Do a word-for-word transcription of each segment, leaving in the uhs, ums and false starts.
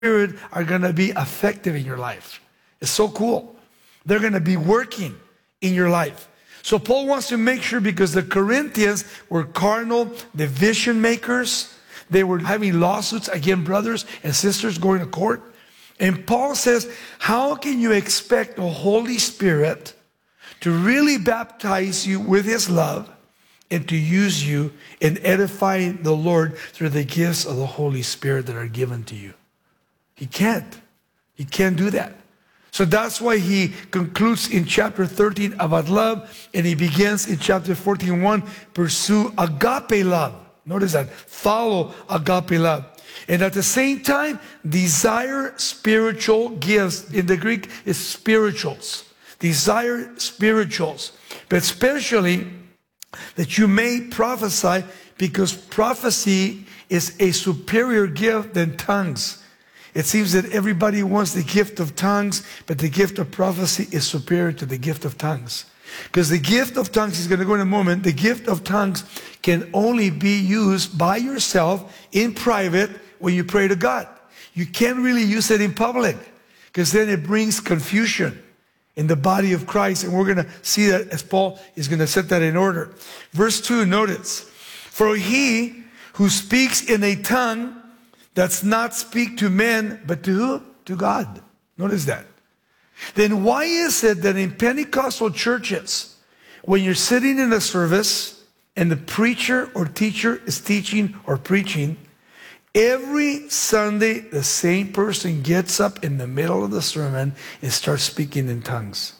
Spirit are going to be effective in your life. It's so cool. They're going to be working in your life. So Paul wants to make sure, because the Corinthians were carnal division makers. They were having lawsuits against brothers and sisters going to court. And Paul says, how can you expect the Holy Spirit to really baptize you with his love and to use you in edifying the Lord through the gifts of the Holy Spirit that are given to you? He can't. He can't do that. So that's why he concludes in chapter thirteen about love, and he begins in chapter fourteen, one, pursue agape love. Notice that. Follow agape love. And at the same time, desire spiritual gifts. In the Greek, it's spirituals. Desire spirituals. But especially that you may prophesy, because prophecy is a superior gift than tongues. It seems that everybody wants the gift of tongues, but the gift of prophecy is superior to the gift of tongues. Because the gift of tongues, he's going to go in a moment, the gift of tongues can only be used by yourself in private when you pray to God. You can't really use it in public, because then it brings confusion in the body of Christ. And we're going to see that as Paul is going to set that in order. Verse two, notice, for he who speaks in a tongue does not speak to men, but to who? To God. Notice that. Then why is it that in Pentecostal churches, when you're sitting in a service and the preacher or teacher is teaching or preaching, every Sunday the same person gets up in the middle of the sermon and starts speaking in tongues?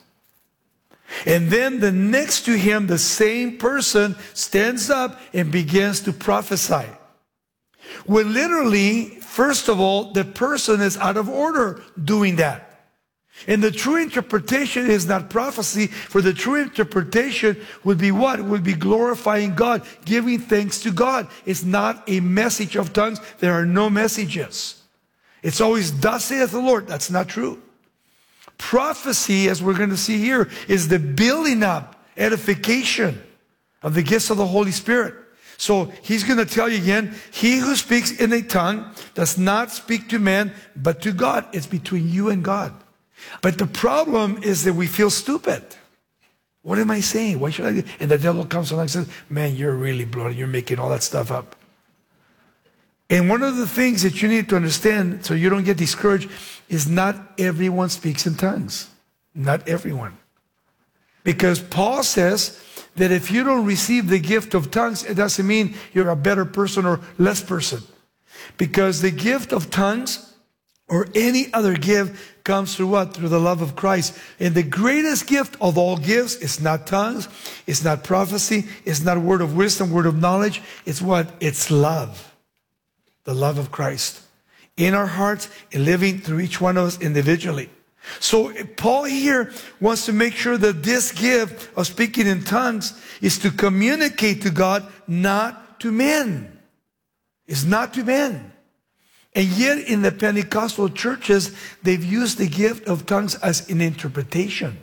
And then the next to him, the same person stands up and begins to prophesy. When literally, first of all, the person is out of order doing that. And the true interpretation is not prophecy, for the true interpretation would be what? It would be glorifying God, giving thanks to God. It's not a message of tongues. There are no messages. It's always, thus saith the Lord. That's not true. Prophecy, as we're going to see here, is the building up, edification of the gifts of the Holy Spirit. So he's going to tell you again, he who speaks in a tongue does not speak to man, but to God. It's between you and God. But the problem is that we feel stupid. What am I saying? Why should I do? And the devil comes along and says, man, you're really bloated. You're making all that stuff up. And one of the things that you need to understand, so you don't get discouraged, is not everyone speaks in tongues. Not everyone. Because Paul says that if you don't receive the gift of tongues, it doesn't mean you're a better person or less person. Because the gift of tongues or any other gift comes through what? Through the love of Christ. And the greatest gift of all gifts is not tongues, it's not prophecy, it's not word of wisdom, word of knowledge. It's what? It's love. The love of Christ in our hearts and living through each one of us individually. So Paul here wants to make sure that this gift of speaking in tongues is to communicate to God, not to men. It's not to men. And yet in the Pentecostal churches, they've used the gift of tongues as an interpretation.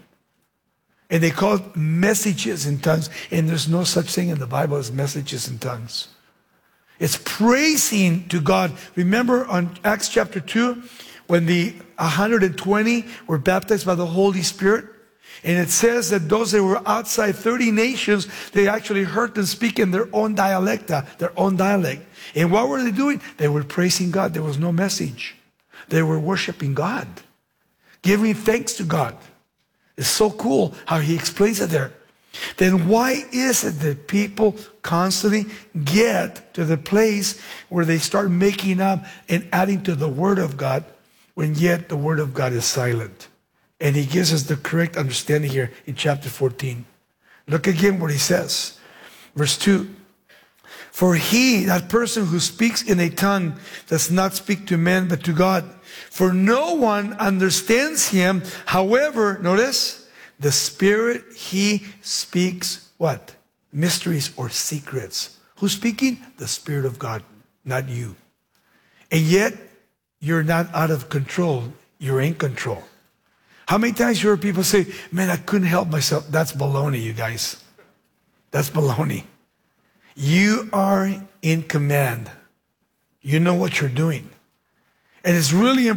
And they call it messages in tongues. And there's no such thing in the Bible as messages in tongues. It's praising to God. Remember on Acts chapter two, when the one hundred twenty were baptized by the Holy Spirit? And it says that those that were outside thirty nations, they actually heard them speak in their own dialecta, their own dialect. And what were they doing? They were praising God. There was no message. They were worshiping God, giving thanks to God. It's so cool how he explains it there. Then why is it that people constantly get to the place where they start making up and adding to the Word of God, when yet the Word of God is silent? And he gives us the correct understanding here in chapter fourteen. Look again what he says. Verse two. For he, that person who speaks in a tongue, does not speak to men, but to God. For no one understands him. However, notice, the Spirit, he speaks what? Mysteries or secrets. Who's speaking? The Spirit of God, not you. And yet, you're not out of control. You're in control. How many times you heard people say, man, I couldn't help myself? That's baloney, you guys. That's baloney. You are in command. You know what you're doing. And it's really